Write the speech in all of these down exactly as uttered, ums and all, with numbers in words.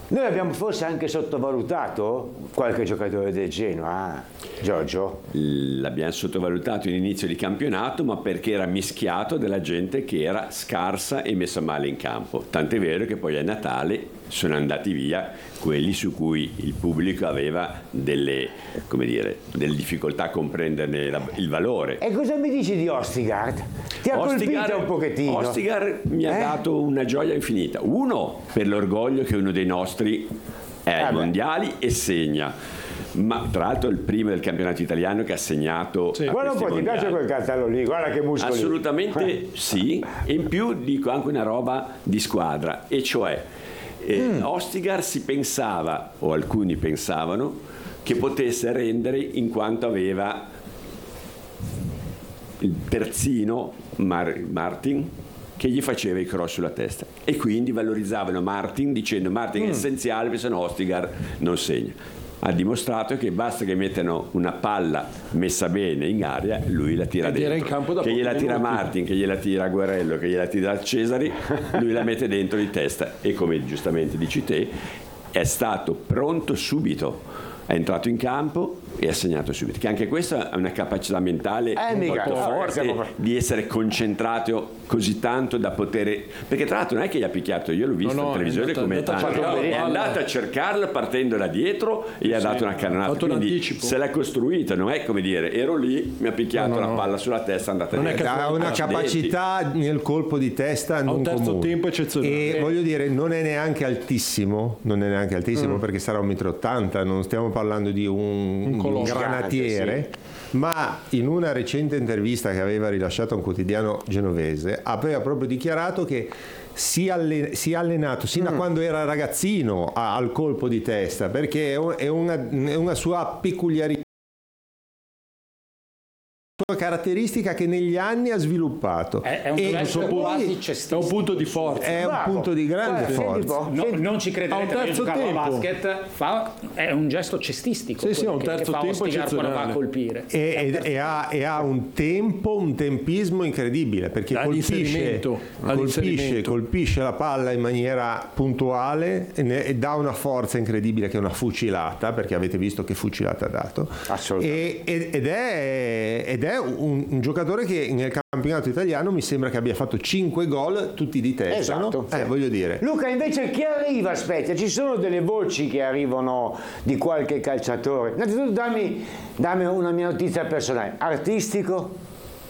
Noi abbiamo forse anche sottovalutato qualche giocatore del Genoa, Giorgio? L'abbiamo sottovalutato in inizio di campionato, ma perché era mischiato della gente che era scarsa e messa male in campo. Tant'è vero che poi a Natale sono andati via quelli su cui il pubblico aveva delle, come dire, delle difficoltà a comprenderne la, il valore. E cosa mi dici di Ostigard? Ti ha Ostigar, colpito un pochettino? Ostigar mi ha eh? dato una gioia infinita. Uno, per l'orgoglio che uno dei nostri è ai eh mondiali e segna. Ma tra l'altro è il primo del campionato italiano che ha segnato. Sì. Guarda un po', ti piace quel cartello lì? Guarda che muscoli. Assolutamente sì. E in più dico anche una roba di squadra, e cioè eh, mm. Ostigar si pensava, o alcuni pensavano, che potesse rendere in quanto aveva il terzino Mar- Martin che gli faceva i cross sulla testa, e quindi valorizzavano Martin dicendo Martin mm. è essenziale perché sennò Ostigar non segna. Ha dimostrato che basta che mettano una palla messa bene in aria, lui la tira dentro. In campo da che gliela tira Martin, che gliela tira Guerrello, che gliela tira Cesari, lui la mette dentro di testa, e come giustamente dici te, è stato pronto subito, è entrato in campo e ha segnato subito, che anche questa è una capacità mentale eh, molto mica, forte, no, di essere concentrato così tanto da poter, perché tra l'altro non è che gli ha picchiato, io l'ho visto no, no, in televisione è come andato, tanto, è, è andato a cercarla partendo da dietro e gli ha sì, dato una cannonata, quindi se l'ha costruita, non è come dire ero lì, mi ha picchiato no, no, la palla sulla testa, è andata non via. ha una capacità nel colpo di testa non un terzo comune. tempo eccezionale, e voglio dire non è neanche altissimo non è neanche altissimo mm. perché sarà un metro e ottanta, non stiamo parlando di un, un, un granatiere, sì. Ma in una recente intervista che aveva rilasciato a un quotidiano genovese aveva proprio dichiarato che si, alle, si è allenato sin da mm. quando era ragazzino a, al colpo di testa, perché è, un, è, una, è una sua peculiarità, caratteristica che negli anni ha sviluppato. È, è, un, e gesto quasi è un punto di forza, è un Bravo. punto di grande eh, forza. No, non ci crederete, a un io terzo giocavo tempo a basket, fa, è un gesto cestistico, sì, sì, un che, terzo che fa tempo Ostigar quando va a colpire, e, e, e, ha, e ha un tempo, un tempismo incredibile, perché colpisce, colpisce, colpisce la palla in maniera puntuale e, ne, e dà una forza incredibile, che è una fucilata, perché avete visto che fucilata ha dato, e, ed è, ed è un, un giocatore che nel campionato italiano mi sembra che abbia fatto cinque gol tutti di testa, esatto, no? sì. eh, voglio dire. Luca, invece chi arriva? Aspetta, ci sono delle voci che arrivano di qualche calciatore. Innanzitutto dammi, dammi una mia notizia personale. Artistico?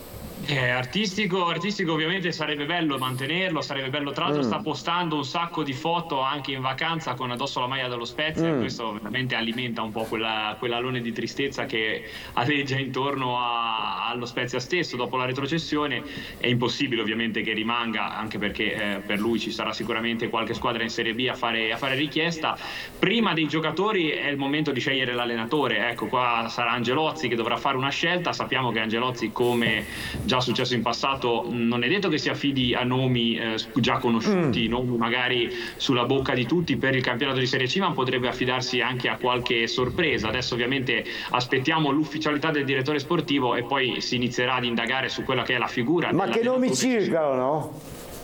Eh, artistico, artistico ovviamente sarebbe bello mantenerlo, sarebbe bello, tra l'altro mm. sta postando un sacco di foto anche in vacanza con addosso la maglia dello Spezia, mm. e questo veramente alimenta un po' quella, quell'alone di tristezza che aleggia intorno a, allo Spezia stesso dopo la retrocessione. È impossibile ovviamente che rimanga, anche perché eh, per lui ci sarà sicuramente qualche squadra in Serie B a fare, a fare richiesta. Prima dei giocatori è il momento di scegliere l'allenatore, ecco qua sarà Angelozzi che dovrà fare una scelta. Sappiamo che Angelozzi, come già successo in passato, non è detto che si affidi a nomi eh, già conosciuti, mm. nomi magari sulla bocca di tutti per il campionato di Serie C, ma potrebbe affidarsi anche a qualche sorpresa. Adesso ovviamente aspettiamo l'ufficialità del direttore sportivo e poi si inizierà ad indagare su quella che è la figura. Ma che nomi circolano, no?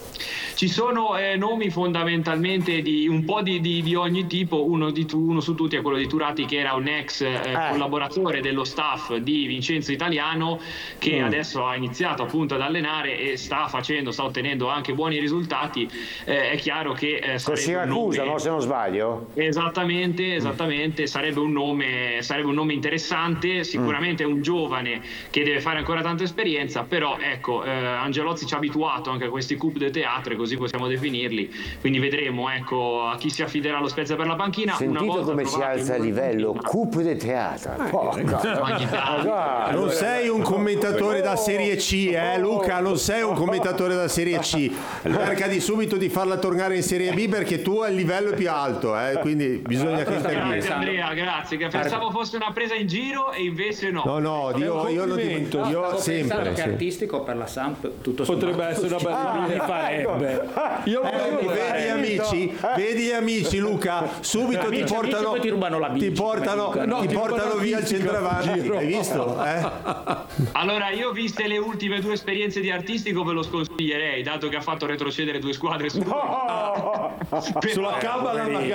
Ci sono eh, nomi fondamentalmente di un po' di, di, di ogni tipo. Uno, di, uno su tutti è quello di Turati, che era un ex eh, eh. collaboratore dello staff di Vincenzo Italiano, che mm. adesso ha iniziato appunto ad allenare e sta facendo, sta ottenendo anche buoni risultati. Eh, è chiaro che eh, sarebbe Siracusa, un nome... no? Se non sbaglio. Esattamente, esattamente. Mm. Sarebbe un nome, sarebbe un nome interessante. Sicuramente mm. è un giovane che deve fare ancora tanta esperienza, però ecco, eh, Angelozzi ci ha abituato anche a questi coup de théâtre, così possiamo definirli, quindi vedremo ecco a chi si affiderà lo Spezia per la panchina. Sentito una volta come si alza il livello, coup de théâtre. Non sei un commentatore da Serie C, eh Luca, non sei un commentatore da Serie C, cerca di subito di farla tornare in Serie B perché tu hai il livello più alto, eh? Quindi bisogna che intervieni. Grazie Andrea, grazie, che pensavo fosse una presa in giro e invece no. No, no, io, io lo dico, io Stavo sempre che sì. artistico per la Samp tutto potrebbe sommato. essere una bella ah, farebbe. Io lo eh, vedi gli amici, vedi gli amici Luca, subito amici, ti portano, amici, ti rubano la bici, ti portano, no, ti ti portano via il centravanti, hai visto? Eh? Allora io, viste le ultime due esperienze di artistico, ve lo sconsiglierei, dato che ha fatto retrocedere due squadre su no! sulla cabala.